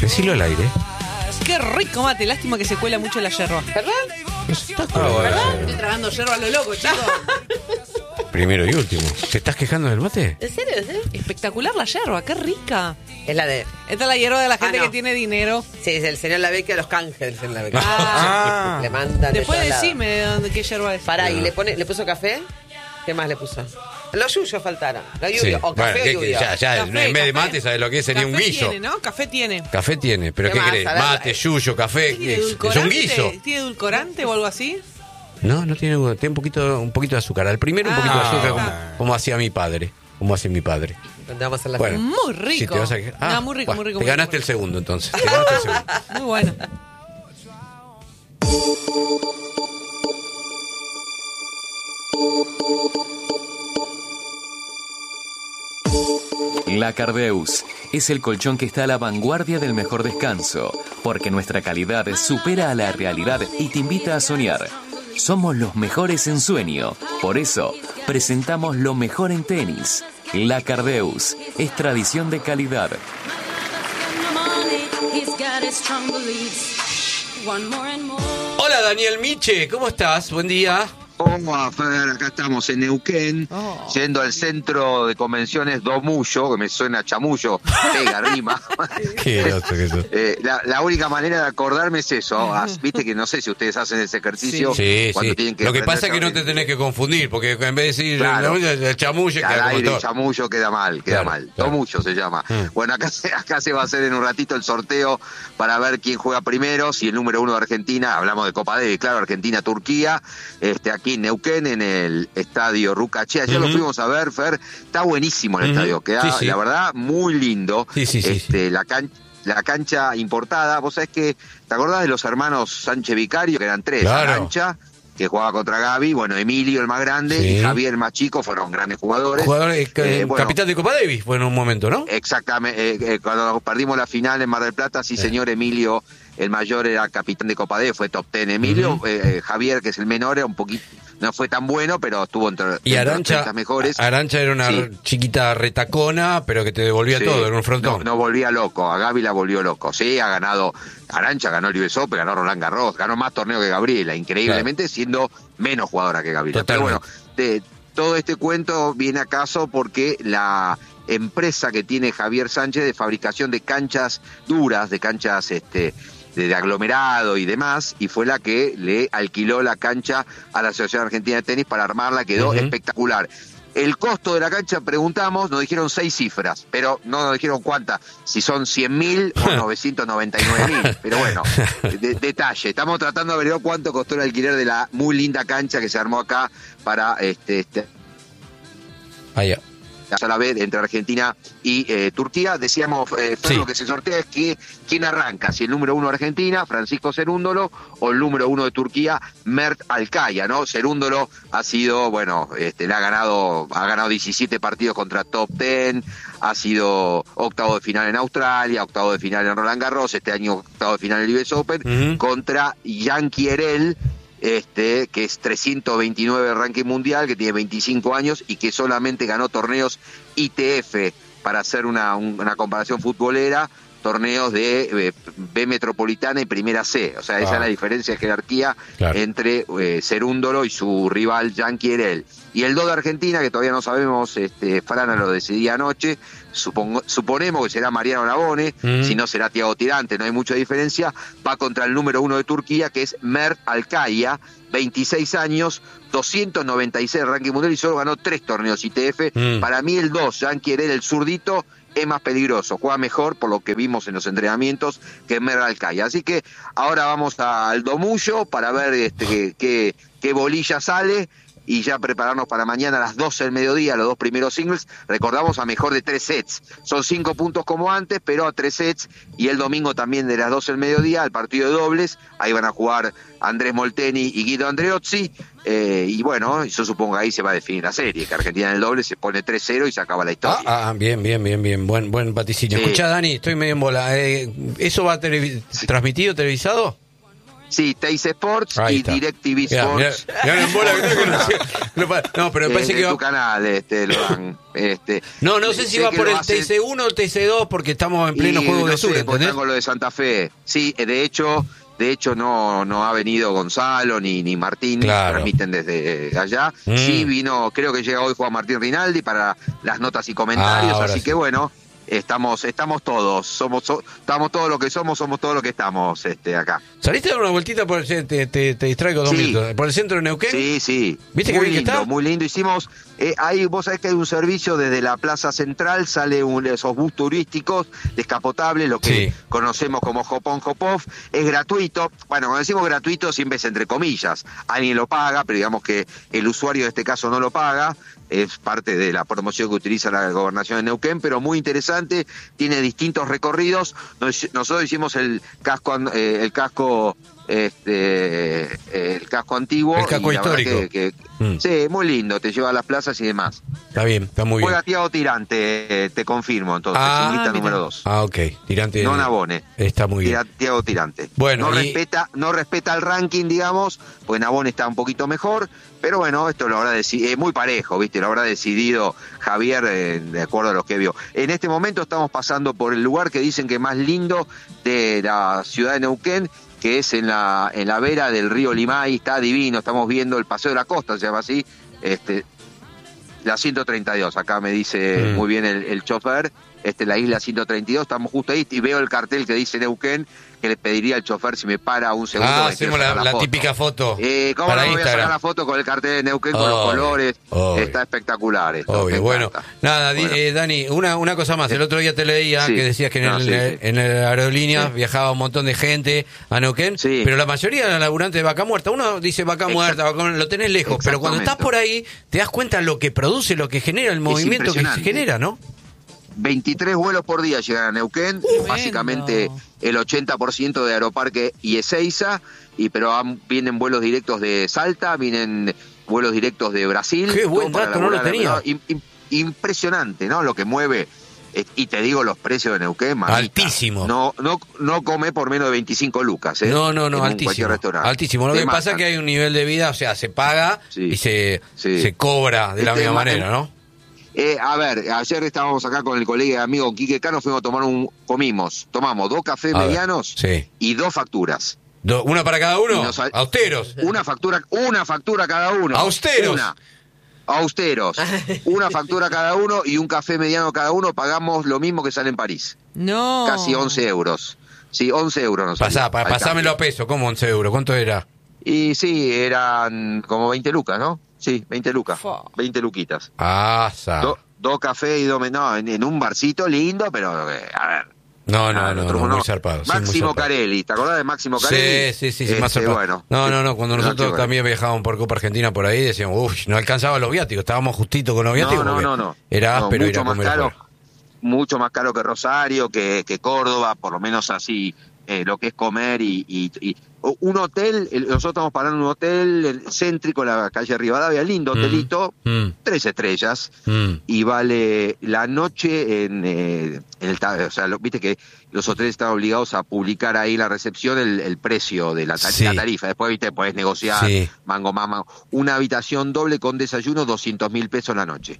Decilo al aire. Qué rico mate, lástima que se cuela mucho la yerba. ¿Verdad? ¿Verdad? Estoy tragando yerba a lo loco, chicos. Primero y último. ¿Te estás quejando del mate? ¿En serio? Espectacular la yerba, qué rica. Es la de... Esta es la hierba de la gente no. que tiene dinero. Sí, es el señor Lavecchia, los canjes del señor Lavecchia. Ah. Le mandan de Después todos lados. decime de dónde, qué yerba es. Pará, ¿y le puso café? ¿Qué más le puso? Los yuyos faltaron. Los Sí. yuyos. O café Bueno, o que lluvia. ya, Café, en vez de café. mate, ¿sabes lo que es? Sería un Café guiso. tiene, ¿no? Café tiene. Café tiene, pero ¿Qué ¿qué más? querés? A ver, Mate, yuyo, café. ¿Tiene Es un edulcorante? guiso. ¿Tiene edulcorante o algo así? No, no tiene un poquito de azúcar. Al primero un poquito de azúcar como hacía mi padre. Como hacía mi padre. ¿Dónde vamos a hacer la Bueno. Muy rico. Si te vas a quejar- No, muy rico, bueno, muy rico. Te muy ganaste rico. el segundo, entonces. Te ganaste el segundo. Muy bueno. La Cardeus es el colchón que está a la vanguardia del mejor descanso, porque nuestra calidad supera a la realidad y te invita a soñar. Somos los mejores en sueño, por eso presentamos lo mejor en tenis. La Cardeus es tradición de calidad. Hola, Daniel Miche. ¿Cómo estás? Buen día. ¿Cómo va, Fer? Acá estamos en Neuquén, yendo al centro de convenciones Domullo, que me suena a chamullo, pega, rima. Qué groso que sos. La única manera de acordarme es eso. Viste que no sé si ustedes hacen ese ejercicio Sí, cuando sí. tienen que... Lo que pasa es que no aprenderse te tenés que confundir, porque en vez de decir Claro. el chamullo, al queda como aire, todo. chamullo queda mal, Claro, mal. claro. Domullo se llama. Bueno, acá se va a hacer en un ratito el sorteo para ver quién juega primero, si el número 1 de Argentina, hablamos de Copa Davis, claro, Argentina-Turquía, aquí en Neuquén, en el estadio Rucaché. Ayer lo fuimos a ver, Fer, está buenísimo el estadio, queda, Sí, sí. la verdad, muy lindo. Sí. La cancha importada, vos sabés que, ¿te acordás de los hermanos Sánchez Vicario, que eran tres? Claro. Arancha, que jugaba contra Gaby, bueno, Emilio el más grande Sí. y Javier el más chico, fueron grandes jugadores. Jugador, Bueno, capitán de Copa Davis fue en un momento, ¿no? Exactamente, cuando perdimos la final en Mar del Plata, sí, señor, Emilio, el mayor, era capitán de Copa D, fue top 10. Emilio, Javier, que es el menor, era un poquito, no fue tan bueno, pero estuvo entre Y los Arancha, 30 mejores. Arancha era una Sí. chiquita retacona, pero que te devolvía Sí, todo, era un frontón. No volvía loco, a Gaby la volvió loco. Sí, ha ganado, Arancha ganó el US Open, ganó Roland Garros, ganó más torneos que Gabriela, increíblemente siendo menos jugadora que Gabriela. Totalmente. Pero bueno, todo este cuento viene a caso porque la empresa que tiene Javier Sánchez de fabricación de canchas duras, de canchas de aglomerado y demás, y fue la que le alquiló la cancha a la Asociación Argentina de Tenis para armarla, quedó espectacular. El costo de la cancha, preguntamos, nos dijeron 6 cifras, pero no nos dijeron cuántas, si son 100.000 o 999.000, pero bueno, detalle. Estamos tratando de averiguar cuánto costó el alquiler de la muy linda cancha que se armó acá para Vaya. a la vez entre Argentina y Turquía. Decíamos, Fer, Sí. lo que se sortea es que quién arranca, si el número 1 de Argentina, Francisco Cerúndolo, o el número 1 de Turquía, Mert Alkaya, ¿no? Cerúndolo ha sido, bueno, ha ganado 17 partidos contra top 10, ha sido octavo de final en Australia, octavo de final en Roland Garros, este año octavo de final en el US Open, contra Jan Kierel, que es 329 del ranking mundial, que tiene 25 años y que solamente ganó torneos ITF, para hacer una comparación futbolera, torneos de B Metropolitana y Primera C. O sea, esa es la diferencia de jerarquía entre Cerúndolo y su rival Jan Kierel. Y el 2 de Argentina, que todavía no sabemos, Frana lo decidía anoche, suponemos que será Mariano Navone, si no será Thiago Tirante, no hay mucha diferencia, va contra el número 1 de Turquía, que es Mert Alkaya, 26 años, 296 del ranking mundial y solo ganó 3 torneos ITF. Para mí el 2, Jan Kierel, el zurdito, es más peligroso, juega mejor por lo que vimos en los entrenamientos que Mert Alkaya. Así que ahora vamos al Domullo para ver qué bolilla sale y ya prepararnos para mañana a las 12 del mediodía, los 2 primeros singles. Recordamos a mejor de 3 sets. Son 5 puntos como antes, pero a 3 sets. Y el domingo también de las 12 del mediodía, al partido de dobles. Ahí van a jugar Andrés Molteni y Guido Andreozzi. Y bueno, yo supongo que ahí se va a definir la serie, que Argentina en el doble se pone 3-0 y se acaba la historia. Bien. Buen vaticinio. Sí. Escuchá, Dani, estoy medio en bola. ¿Eso va transmitido, televisado? Sí, Teis Sports Ahí y está. DirecTV Mirá, Sports. mirá en bola, que no sé. No, pero me parece En que va... tu canal lo dan. No sé si va que por lo el hacen- TC1 o el TC2 porque estamos en pleno y juego de no sé, sur, porque ¿entendés? están con lo de Santa Fe. Sí, de hecho no ha venido Gonzalo ni Martín, Claro. transmiten desde allá. Mm. Sí vino, creo que llega hoy Juan Martín Rinaldi para las notas y comentarios, Ahora así sí. que bueno, estamos todos, estamos todo lo que somos todo lo que estamos acá. ¿Saliste a dar una vueltita por el... Te distraigo 2 Sí. minutos. ¿Por el centro de Neuquén? Sí. ¿Viste qué muy bien que lindo, está? muy lindo. Hicimos, ahí vos sabés que hay un servicio desde la Plaza Central, sale esos bus turísticos descapotables, lo que Sí. conocemos como Hop on Hop off, es gratuito. Bueno, cuando decimos gratuito siempre es entre comillas, alguien lo paga, pero digamos que el usuario de este caso no lo paga. Es parte de la promoción que utiliza la gobernación de Neuquén, pero muy interesante, tiene distintos recorridos. Nosotros hicimos el casco antiguo. El casco y la verdad histórico. Sí, muy lindo, te lleva a las plazas y demás. Está bien, está muy bien. Juega Tiago Tirante, te confirmo, entonces, Ah, lista mira. número 2. Ah, ok. Tirante. No Nabone. Está muy bien. Tiago Tirante. Bueno, no y- respeta el ranking, digamos, pues Nabone está un poquito mejor, pero bueno, esto lo habrá decidido, muy parejo, ¿viste? Lo habrá decidido Javier de acuerdo a lo que vio. En este momento estamos pasando por el lugar que dicen que es más lindo de la ciudad de Neuquén, que es en la vera del río Limay, está divino, estamos viendo el Paseo de la Costa, se llama así, la 132, acá me dice muy bien el chofer, la isla 132, estamos justo ahí y veo el cartel que dice Neuquén, que le pediría al chofer si me para un segundo. Ah, que quiero hacemos sacar la foto. típica foto. ¿Cómo para no voy a sacar Instagram. la foto con el cartel de Neuquén con los Obvio, colores? obvio. Está espectacular esto. Obvio, me bueno. encanta. Nada, Bueno. Dani, una cosa más. El otro día te leía Sí. que decías que No, sí. en el aerolínea viajaba un montón de gente a Neuquén, Sí. pero la mayoría eran laburantes de Vaca Muerta. Uno dice Vaca Muerta, lo tenés lejos, pero cuando estás por ahí te das cuenta lo que produce, lo que genera, el movimiento que se impresionante. genera, ¿no? 23 vuelos por día llegan a Neuquén, básicamente el 80% de Aeroparque y Ezeiza, pero vienen vuelos directos de Salta, vienen vuelos directos de Brasil. Qué buen todo para dato, no lo laburar, tenía. Impresionante, ¿no? Lo que mueve. Y te digo los precios de Neuquén, mamita. Altísimo. No come por menos de 25 lucas, ¿eh? No, En altísimo. cualquier restaurante. Altísimo. Lo Te que pasa es matan. que hay un nivel de vida, o sea, se paga Sí. y se Sí. cobra de la misma ma- manera, ¿no? A ver, ayer estábamos acá con el colega y amigo Quique Cano, fuimos a tomar tomamos 2 cafés A ver, medianos sí. y 2 facturas. ¿Una para cada uno? Y nos sal- Austeros. Una factura cada uno. Austeros. Austeros. Una factura cada uno y un café mediano cada uno, pagamos lo mismo que sale en París. No. Casi 11 euros. Sí, 11 euros nos salió. Pasámelo a peso, ¿cómo 11 euros? ¿Cuánto era? Y sí, eran como 20 lucas, ¿no? Sí, 20 lucas. Fua. 20 luquitas. Asa. 2 cafés y 2... No, en un barcito lindo, pero a ver. No, nosotros muy no. zarpado. sí, muy Máximo zarpado. Carelli, ¿te acordás de Máximo Carelli? Sí, más zarpado. Bueno, No, cuando nosotros bueno. también viajábamos por Copa Argentina por ahí, decíamos, uff, no alcanzaban los viáticos, estábamos justito con los viáticos. No. Era No, áspero ir mucho a más comer caro, afuera. mucho más caro que Rosario, que Córdoba, por lo menos así, lo que es comer y un hotel, nosotros estamos parando en un hotel céntrico en la calle Rivadavia, lindo hotelito, 3 estrellas, y vale la noche en el, o sea, viste que los hoteles están obligados a publicar ahí en la recepción el precio de la Sí. tarifa, después viste podés negociar, Sí. mango más, una habitación doble con desayuno, 200.000 pesos la noche.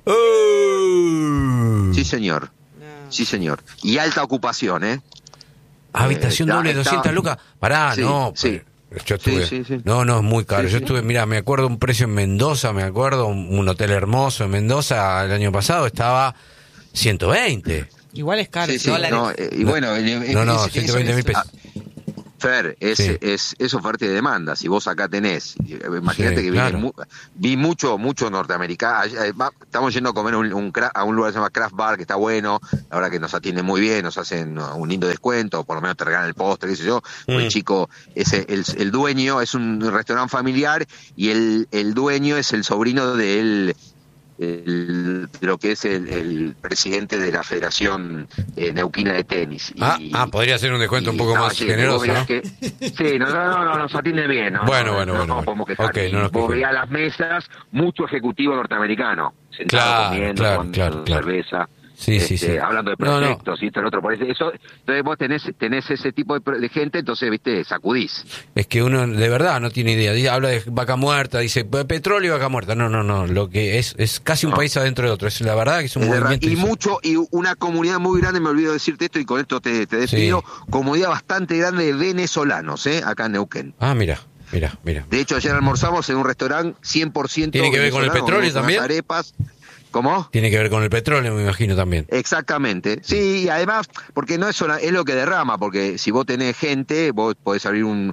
Sí, señor. Sí, señor. Y alta ocupación, ¿eh? Habitación doble, está- 200 lucas. Pará, Sí, no. sí. Yo estuve. Sí. No, es muy caro. Sí, Yo sí. estuve, mira, me acuerdo un precio en Mendoza, un hotel hermoso en Mendoza el año pasado, estaba 120. Igual es caro. Sí, sí, dólares. no, y bueno, 120.000 pesos. Fer, Sí. es oferta y demanda. Si vos acá tenés, imagínate Sí, que claro. vi mucho norteamericano. Estamos yendo a comer a un lugar que se llama Craft Bar, que está bueno. La verdad que nos atienden muy bien, nos hacen un lindo descuento, por lo menos te regalan el postre, qué sé yo. El chico, el dueño es un restaurante familiar y el dueño es el sobrino de lo que es el presidente de la Federación Neuquina de Tenis. Podría ser un descuento un poco más sí, generoso, vos veías ¿no? Sí, no, nos atiende bien. ¿no? Bueno. No podemos quejar. Ok, no nos Vos quejemos. veías las mesas, mucho ejecutivo norteamericano, sentado Claro, comiendo claro, con claro. cerveza. Sí, sí. Hablando de proyectos y esto, el otro, por eso, entonces vos tenés ese tipo de gente, entonces, viste, sacudís. Es que uno de verdad no tiene idea. Habla de vaca muerta, dice petróleo y vaca muerta. No. Lo que es casi un país adentro de otro. Es la verdad que es un movimiento. Y una comunidad muy grande, me olvido decirte esto y con esto te despido, comunidad bastante grande de venezolanos, acá en Neuquén. Ah, mira. De hecho, ayer almorzamos en un restaurante 100%. ¿Tiene que ver con el petróleo también? Arepas. ¿Cómo? Tiene que ver con el petróleo, me imagino también. Exactamente. Sí, y además, porque no es lo que derrama, porque si vos tenés gente, vos podés abrir un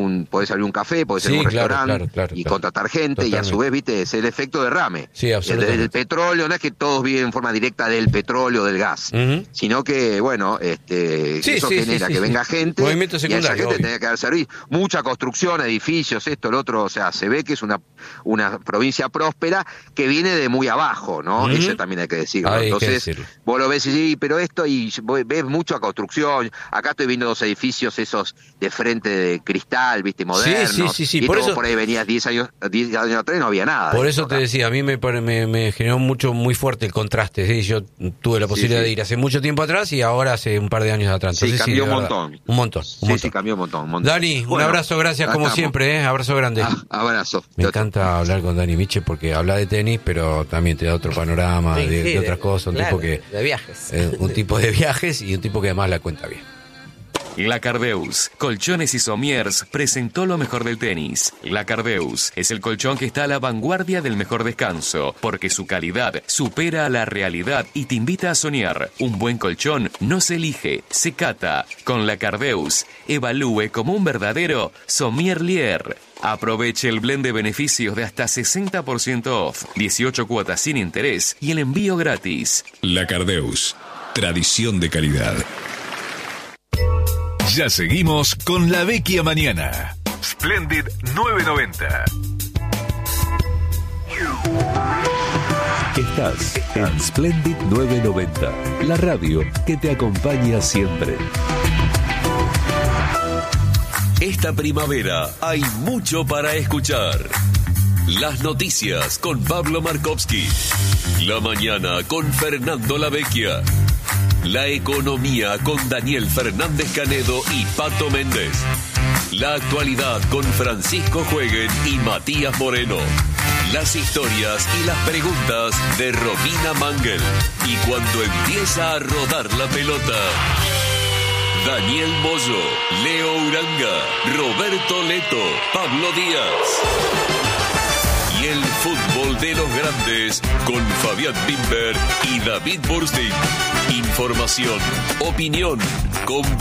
café, podés abrir un restaurante y contratar gente. Totalmente. Y a su vez, viste, es el efecto derrame. Sí, absolutamente. El petróleo, no es que todos viven en forma directa del petróleo, del gas, sino que, bueno, eso genera que venga gente. Movimiento secundario. Y a esa gente tenía que dar servicio. Mucha construcción, edificios, esto, lo otro, o sea, se ve que es una provincia próspera que viene de muy abajo, ¿no? Eso también hay que decirlo. Entonces, vos lo ves y sí, pero esto, y ves mucha construcción. Acá estoy viendo 2 edificios esos de frente de cristal, viste, modernos. Sí. Y por ahí venías 10 años atrás y no había nada. Por eso te decía, a mí me generó muy fuerte el contraste. ¿Sí? Yo tuve la posibilidad de ir hace mucho tiempo atrás y ahora hace un par de años atrás. Entonces, cambió un montón. Un montón. Sí, cambió un montón. Dani, un abrazo, gracias como siempre. Abrazo grande. Abrazo. Me encanta hablar con Dani Miche porque habla de tenis, pero también te da otro panorama de otras cosas. De viajes. Un tipo de viajes y un tipo que además la cuenta bien. La Cardeus, Colchones y Somiers presentó lo mejor del tenis. La Cardeus es el colchón que está a la vanguardia del mejor descanso, porque su calidad supera a la realidad y te invita a soñar. Un buen colchón no se elige, se cata. Con La Cardeus, evalúe como un verdadero sommelier. Aproveche el blend de beneficios de hasta 60% off, 18 cuotas sin interés y el envío gratis. La Cardeus, tradición de calidad. Ya seguimos con La Vecchia Mañana. Splendid 990. Estás en Splendid 990, la radio que te acompaña siempre. Esta primavera hay mucho para escuchar. Las noticias con Pablo Markovsky. La mañana con Fernando Lavecchia. La economía con Daniel Fernández Canedo y Pato Méndez. La actualidad con Francisco Jueguen y Matías Moreno. Las historias y las preguntas de Romina Mangel. Y cuando empieza a rodar la pelota, Daniel Moyo, Leo Uranga, Roberto Leto, Pablo Díaz. Y el fútbol de los grandes con Fabián Bimber y David Burstein. Información, opinión,